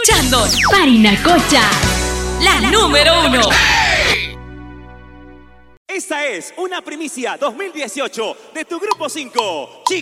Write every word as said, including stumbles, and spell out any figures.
escuchando Parinacocha, la número uno. Esta es una primicia dos mil dieciocho de tu Grupo cinco. Chicos.